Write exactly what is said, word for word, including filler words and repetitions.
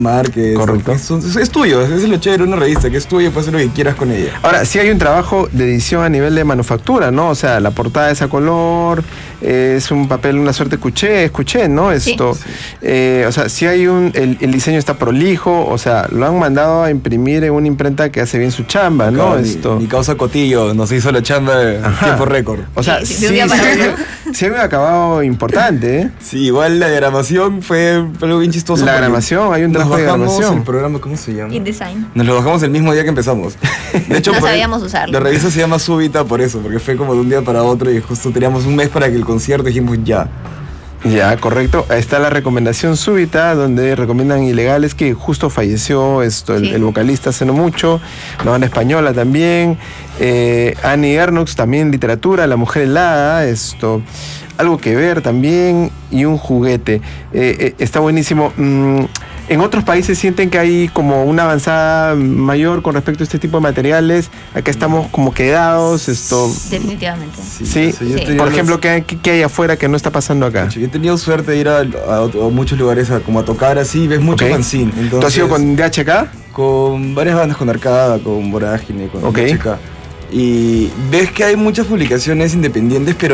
Márquez. Correcto. Es, es, es tuyo, es lo chévere, una revista que es tuya, puedes hacer lo que quieras con ella. Ahora, sí hay un trabajo de edición a nivel de manufactura, ¿no? O sea, la portada es a color, eh, es un papel, una suerte cuché, escuché, ¿no? Esto, Sí. eh, o sea, sí hay un, el, el diseño está prolijo, o sea, lo han mandado a imprimir en una imprenta que hace bien su chamba, ¿no? Claro, Esto. Mi, mi causa Cotillo nos hizo la chamba en Ajá. tiempo récord. O sea, Sí, sí, sí, de un sí, día para hay, otro. sí hay un acabado importante, ¿eh? Sí, igual la diagramación fue algo bien chistoso. La porque gramación, hay un nos trabajo de bajamos gramación. el programa, ¿cómo se llama? InDesign. Nos lo bajamos el mismo día que empezamos. De hecho, No por- sabíamos usarlo. La revista se llama Súbita por eso, porque fue como de un día para otro y justo teníamos un mes para que el concierto dijimos ya. Ya, correcto. Ahí está la recomendación súbita, donde recomiendan Ilegales, que justo falleció esto, el, Sí. el vocalista hace no mucho, la banda española también, eh, Annie Ernaux también literatura, La mujer helada, esto, algo que ver también, y un juguete. Eh, eh, está buenísimo. Mm, en otros países sienten que hay como una avanzada mayor con respecto a este tipo de materiales. Acá estamos como quedados, esto. Definitivamente. Sí, o sea, yo Sí. tenía por los- ejemplo, ¿qué, hay- qué hay afuera que no está pasando acá? Yo he tenido suerte de ir a, a- a muchos lugares a, como a tocar así, ves mucho Ok. fanzine. Entonces, ¿Tú has ido con D H K? con varias bandas, con Arcada, con Vorágine, con Ok. Chica. Y ves que hay muchas publicaciones independientes, pero